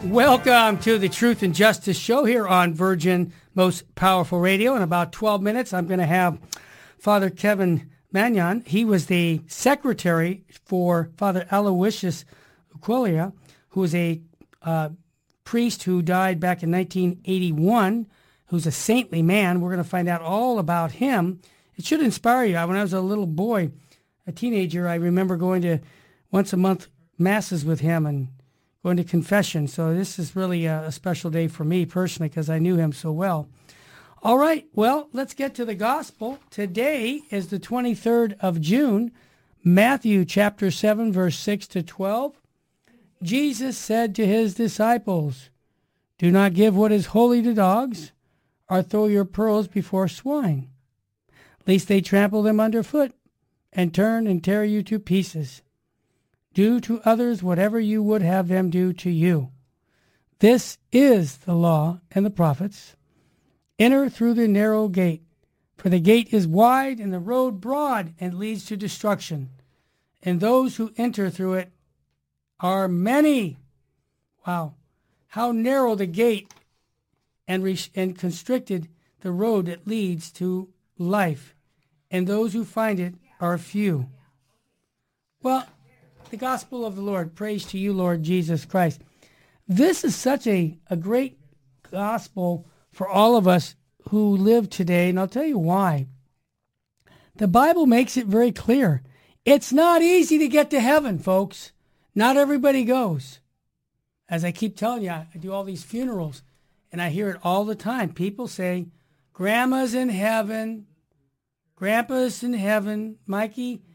Welcome to the Truth and Justice Show here on Virgin Most Powerful Radio. In about 12 minutes, I'm going to have Father Kevin Magnan. He was the secretary for Father Aloysius Uquelia, who was a priest who died back in 1981, who's a saintly man. We're going to find out all about him. It should inspire you. When I was a little boy, a teenager, I remember going to once a month masses with him and going to confession. So this is really a special day for me personally because I knew him so well. All right, well, let's get to the gospel. Today is the 23rd of June, Matthew chapter 7, verse 6 to 12. Jesus said to his disciples, "Do not give what is holy to dogs, or throw your pearls before swine, lest they trample them underfoot and turn and tear you to pieces. Do to others whatever you would have them do to you. This is the law and the prophets. Enter through the narrow gate, for the gate is wide and the road broad and leads to destruction, and those who enter through it are many." Wow. How narrow the gate and constricted the road that leads to life, and those who find it are few. Well, the gospel of the Lord. Praise to you, Lord Jesus Christ. This is such a great gospel for all of us who live today, and I'll tell you why. The Bible makes it very clear. It's not easy to get to heaven, folks. Not everybody goes. As I keep telling you, I do all these funerals, and I hear it all the time. People say, "Grandma's in heaven. Grandpa's in heaven. Mikey,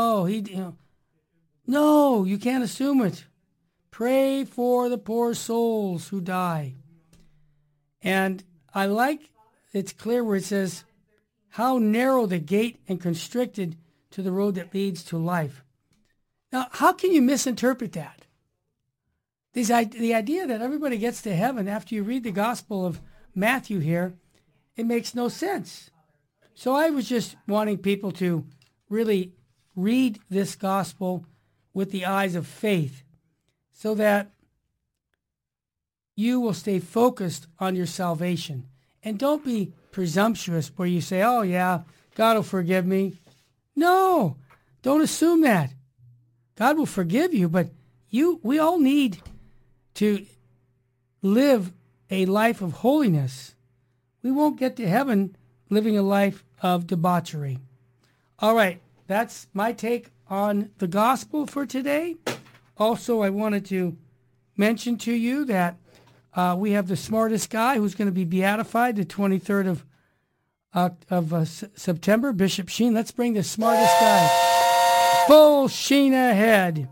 No, you can't assume it. Pray for the poor souls who die." And I like, it's clear where it says, how narrow the gate and constricted to the road that leads to life. Now, how can you misinterpret that? The idea that everybody gets to heaven after you read the Gospel of Matthew here, it makes no sense. So I was just wanting people to really read this gospel with the eyes of faith so that you will stay focused on your salvation. And don't be presumptuous where you say, "Oh yeah, God will forgive me." No, don't assume that. God will forgive you, but we all need to live a life of holiness. We won't get to heaven living a life of debauchery. All right, that's my take on the gospel for today. Also, I wanted to mention to you that we have the smartest guy who's going to be beatified the 23rd of September, Bishop Sheen. Let's bring the smartest guy. Full Sheen ahead.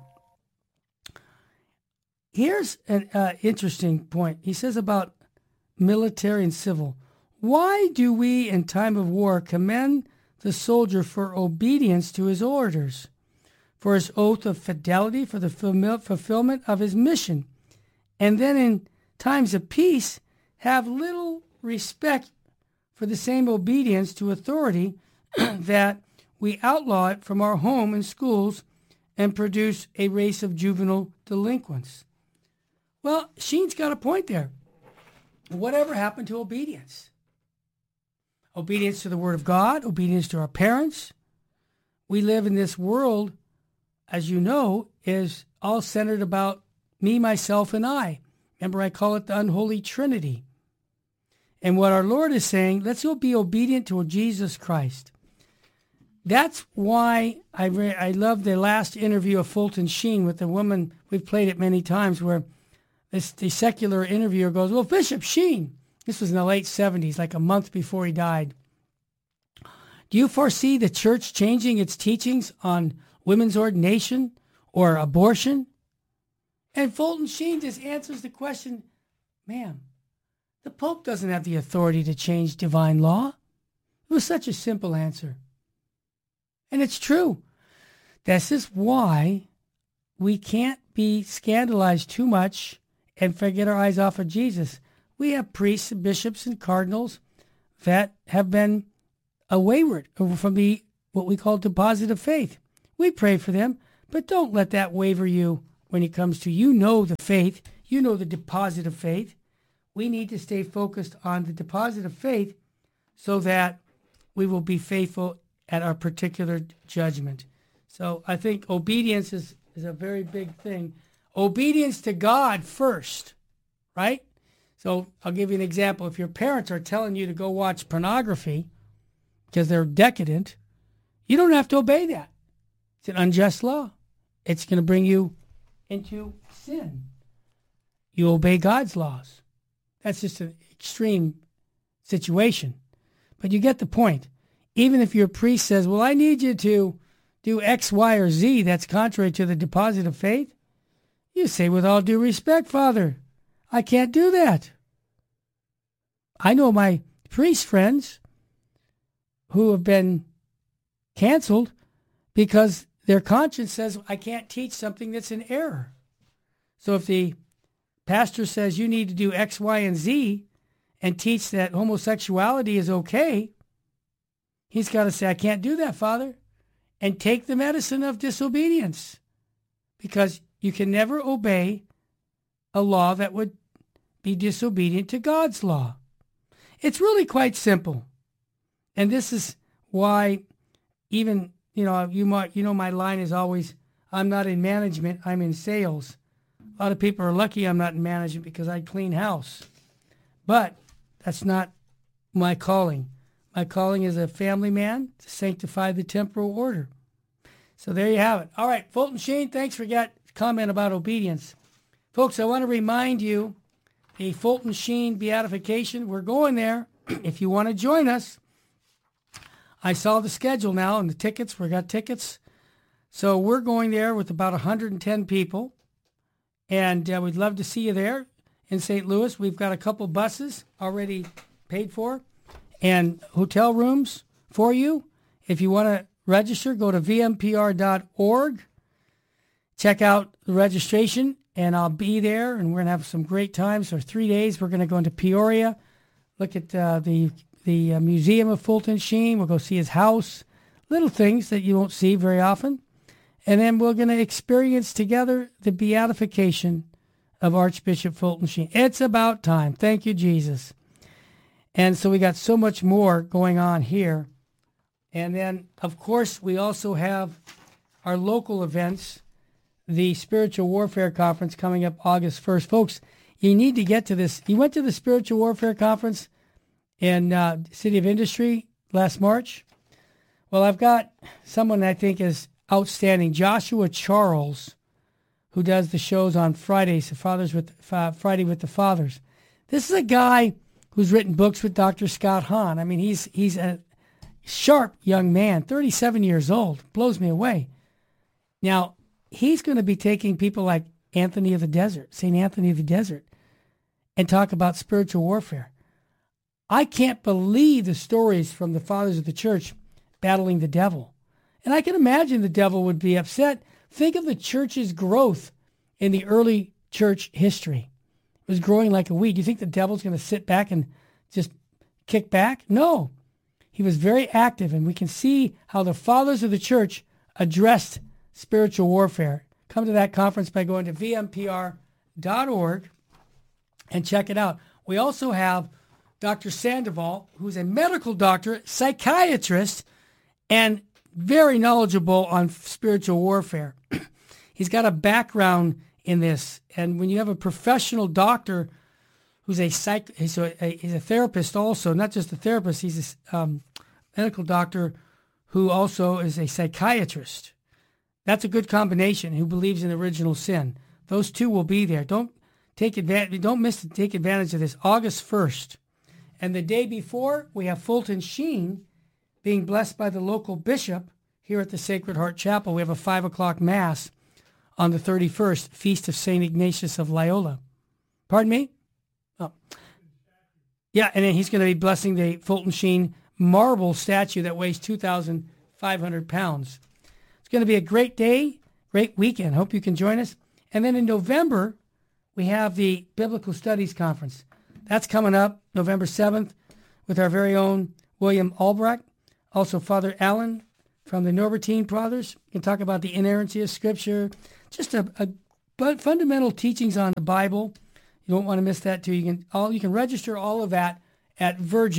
Here's an interesting point. He says about military and civil. Why do we in time of war commend the soldier for obedience to his orders, for his oath of fidelity, for the fulfillment of his mission, and then in times of peace have little respect for the same obedience to authority that we outlaw it from our home and schools and produce a race of juvenile delinquents? Well, Sheen's got a point there. Whatever happened to obedience? Obedience to the Word of God, obedience to our parents. We live in this world, as you know, is all centered about me, myself, and I. Remember, I call it the unholy trinity. And what our Lord is saying, let's all be obedient to Jesus Christ. That's why I love the last interview of Fulton Sheen with the woman. We've played it many times where the secular interviewer goes, "Well, Bishop Sheen," this was in the late 70s, like a month before he died, "do you foresee the church changing its teachings on women's ordination or abortion?" And Fulton Sheen just answers the question, "Ma'am, the Pope doesn't have the authority to change divine law." It was such a simple answer. And it's true. This is why we can't be scandalized too much and forget our eyes off of Jesus. We have priests and bishops and cardinals that have been wayward from what we call deposit of faith. We pray for them, but don't let that waver you when it comes to the faith. You know the deposit of faith. We need to stay focused on the deposit of faith so that we will be faithful at our particular judgment. So I think obedience is a very big thing. Obedience to God first, right? So I'll give you an example. If your parents are telling you to go watch pornography because they're decadent, you don't have to obey that. It's an unjust law. It's going to bring you into sin. You obey God's laws. That's just an extreme situation. But you get the point. Even if your priest says, well, I need you to do X, Y, or Z that's contrary to the deposit of faith, you say, with all due respect, Father, I can't do that. I know my priest friends who have been canceled because their conscience says, I can't teach something that's in error. So if the pastor says you need to do X, Y, and Z and teach that homosexuality is okay, he's got to say, I can't do that, Father, and take the medicine of disobedience, because you can never obey a law that would be disobedient to God's law. It's really quite simple. And this is why even, my line is always, I'm not in management, I'm in sales. A lot of people are lucky I'm not in management because I clean house. But that's not my calling. My calling is a family man to sanctify the temporal order. So there you have it. All right, Fulton Sheen, thanks for that comment about obedience. Folks, I want to remind you, the Fulton Sheen beatification, we're going there. If you want to join us, I saw the schedule now and the tickets. We got tickets. So we're going there with about 110 people. And we'd love to see you there in St. Louis. We've got a couple buses already paid for and hotel rooms for you. If you want to register, go to vmpr.org. Check out the registration, and I'll be there, and we're going to have some great times. For 3 days, we're going to go into Peoria, look at the Museum of Fulton Sheen. We'll go see his house, little things that you won't see very often. And then we're going to experience together the beatification of Archbishop Fulton Sheen. It's about time. Thank you, Jesus. And so we got so much more going on here. And then, of course, we also have our local events, the Spiritual Warfare Conference coming up August 1st. Folks, you need to get to this. You went to the Spiritual Warfare Conference in City of Industry last March. Well, I've got someone I think is outstanding, Joshua Charles, who does the shows on Fridays, Friday with the Fathers. This is a guy who's written books with Dr. Scott Hahn. I mean, he's a sharp young man, 37 years old, blows me away. Now, he's going to be taking people like Anthony of the Desert, St. Anthony of the Desert, and talk about spiritual warfare. I can't believe the stories from the fathers of the church battling the devil. And I can imagine the devil would be upset. Think of the church's growth in the early church history. It was growing like a weed. Do you think the devil's going to sit back and just kick back? No. He was very active, and we can see how the fathers of the church addressed spiritual warfare. Come to that conference by going to vmpr.org and check it out. We also have Dr. Sandoval, who's a medical doctor, psychiatrist, and very knowledgeable on spiritual warfare. He's got a background in this. And when you have a professional doctor who's he's a therapist also, not just a therapist, he's a medical doctor who also is a psychiatrist. That's a good combination, who believes in original sin. Those two will be there. Don't miss to take advantage of this. August 1st. And the day before, we have Fulton Sheen being blessed by the local bishop here at the Sacred Heart Chapel. We have a 5 o'clock Mass on the 31st, Feast of St. Ignatius of Loyola. Pardon me? Oh. Yeah, and then he's going to be blessing the Fulton Sheen marble statue that weighs 2,500 pounds. It's going to be a great day, great weekend. Hope you can join us. And then in November, we have the Biblical Studies Conference. That's coming up November 7th with our very own William Albrecht. Also, Father Allen from the Norbertine Brothers. We can talk about the inerrancy of Scripture, just a fundamental teachings on the Bible You won't want to miss that too. You can register all of that at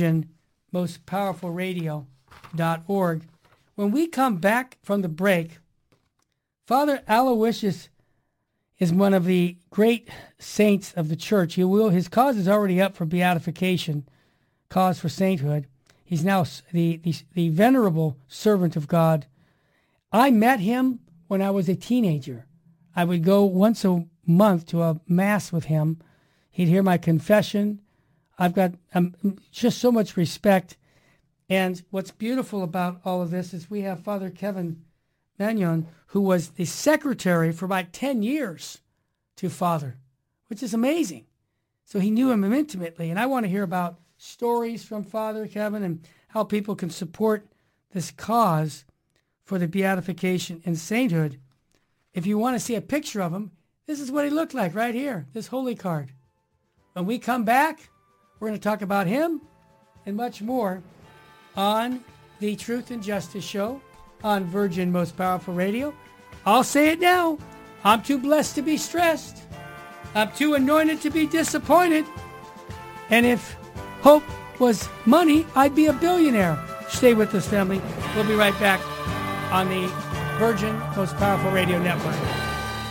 virginmostpowerfulradio.org. When we come back from the break, Father Aloysius is one of the great saints of the church. His cause is already up for beatification, cause for sainthood. He's now the venerable servant of God. I met him when I was a teenager. I would go once a month to a mass with him. He'd hear my confession. I've got just so much respect. And what's beautiful about all of this is we have Father Kevin Magnon, who was the secretary for about 10 years to Father, which is amazing. So he knew him intimately. And I want to hear about stories from Father Kevin and how people can support this cause for the beatification and sainthood. If you want to see a picture of him, this is what he looked like right here, this holy card. When we come back, we're going to talk about him and much more on the Truth and Justice Show on Virgin Most Powerful Radio. I'll say it now. I'm too blessed to be stressed. I'm too anointed to be disappointed. And if hope was money, I'd be a billionaire. Stay with us, family. We'll be right back on the Virgin Most Powerful Radio Network.